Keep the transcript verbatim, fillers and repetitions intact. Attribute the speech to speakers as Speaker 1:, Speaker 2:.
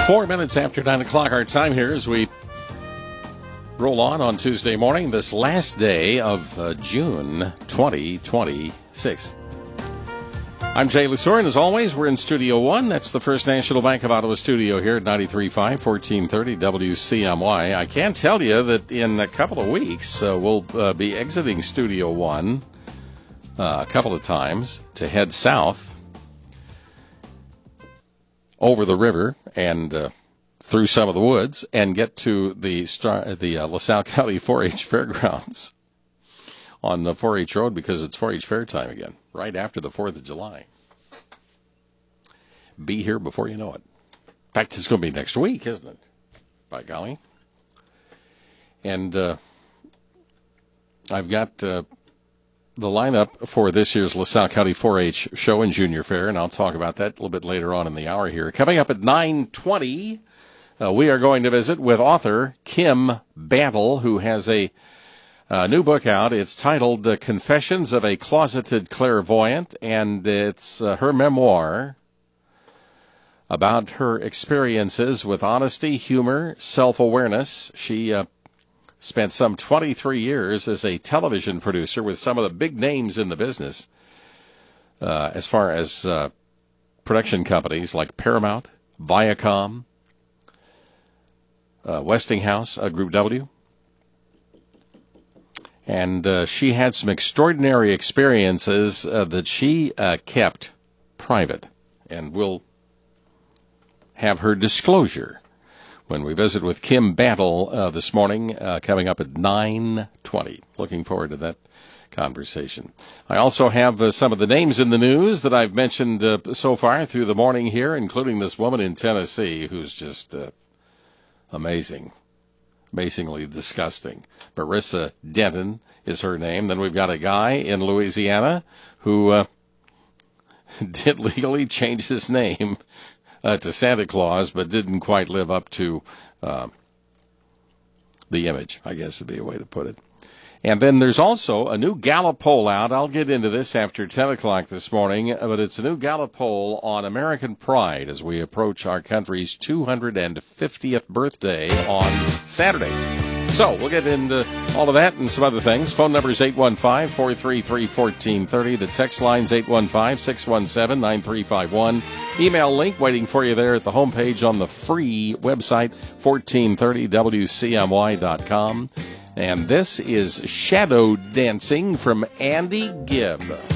Speaker 1: Four minutes after nine o'clock, our time here as we roll on on Tuesday morning, this last day of uh, June twenty twenty-six. I'm Jay Lusor, and as always, we're in Studio One. That's the First National Bank of Ottawa studio here at ninety-three point five, fourteen thirty W C M Y. I can tell you that in a couple of weeks, uh, we'll uh, be exiting Studio One uh, a couple of times to head south over the river and uh, through some of the woods and get to the Star- the uh, LaSalle County four H Fairgrounds on the four H Road because it's four H Fair time again, right after the fourth of July. Be here before you know it. In fact, it's going to be next week, isn't it? By golly. And uh, I've got uh, the lineup for this year's LaSalle County four H Show and Junior Fair, and I'll talk about that a little bit later on in the hour here. Coming up at nine twenty, uh, we are going to visit with author Kim Battle, who has a uh, new book out. It's titled uh, Confessions of a Closeted Clairvoyant, and it's uh, her memoir about her experiences with honesty, humor, self-awareness. She uh, spent some twenty-three years as a television producer with some of the big names in the business uh, as far as uh, production companies like Paramount, Viacom, uh, Westinghouse, uh, Group W. And uh, she had some extraordinary experiences uh, that she uh, kept private. And we'll have her disclosure when we visit with Kim Battle uh, this morning, uh, coming up at nine twenty. Looking forward to that conversation. I also have uh, some of the names in the news that I've mentioned uh, so far through the morning here, including this woman in Tennessee who's just uh, amazing, amazingly disgusting. Marissa Denton is her name. Then we've got a guy in Louisiana who uh, did legally change his name Uh, to Santa Claus, but didn't quite live up to uh, the image, I guess would be a way to put it. And then there's also a new Gallup poll out. I'll get into this after ten o'clock this morning, but it's a new Gallup poll on American pride as we approach our country's two hundred fiftieth birthday on Saturday. So we'll get into all of that and some other things. Phone number is eight one five, four three three, one four three zero. The text line's eight one five, six one seven, nine three five one. Email link waiting for you there at the homepage on the free website, fourteen thirty W C M Y dot com. And this is Shadow Dancing from Andy Gibb.